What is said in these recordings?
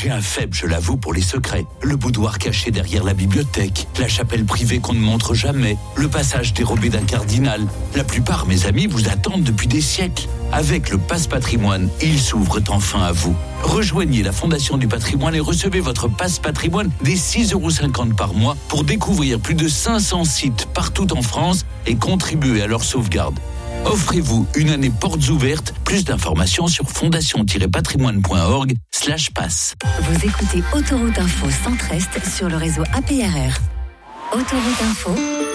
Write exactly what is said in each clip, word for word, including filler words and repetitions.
J'ai un faible, je l'avoue, pour les secrets. Le boudoir caché derrière la bibliothèque, la chapelle privée qu'on ne montre jamais, le passage dérobé d'un cardinal. La plupart, mes amis, vous attendent depuis des siècles. Avec le Pass Patrimoine, ils s'ouvrent enfin à vous. Rejoignez la Fondation du Patrimoine et recevez votre Pass Patrimoine dès six euros cinquante par mois pour découvrir plus de cinq cents sites partout en France et contribuer à leur sauvegarde. Offrez-vous une année portes ouvertes. Plus d'informations sur fondation-patrimoine.org slash pass. Vous écoutez Autoroute Info Centre-Est sur le réseau A P R R. Autoroute Info.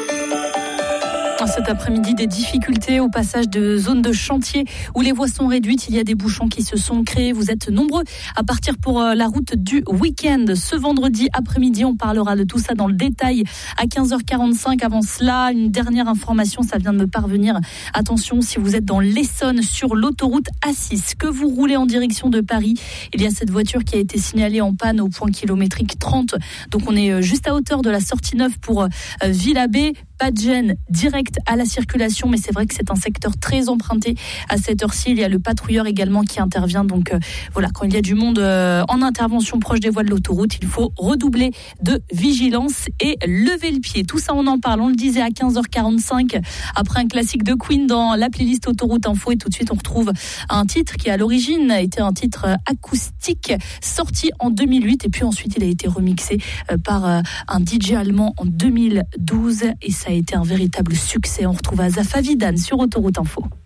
Cet après-midi, des difficultés au passage de zones de chantier où les voies sont réduites. Il y a des bouchons qui se sont créés. Vous êtes nombreux à partir pour la route du week-end. Ce vendredi après-midi, on parlera de tout ça dans le détail à quinze heures quarante-cinq. Avant cela, une dernière information, ça vient de me parvenir. Attention, si vous êtes dans l'Essonne sur l'autoroute A six, que vous roulez en direction de Paris, il y a cette voiture qui a été signalée en panne au point kilométrique trente. Donc on est juste à hauteur de la sortie neuve pour Villabé. Pas de gêne direct à la circulation, mais c'est vrai que c'est un secteur très emprunté à cette heure-ci. Il y a le patrouilleur également qui intervient. Donc euh, voilà, quand il y a du monde euh, en intervention proche des voies de l'autoroute, il faut redoubler de vigilance et lever le pied. Tout ça, on en parle. On le disait à quinze heures quarante-cinq, après un classique de Queen dans la playlist Autoroute Info. Et tout de suite, on retrouve un titre qui, à l'origine, a été un titre acoustique sorti en deux mille huit. Et puis ensuite, il a été remixé euh, par euh, un D J allemand en deux mille douze. Et ça a été un véritable succès. On retrouve Azafa Vidan sur Autoroute Info.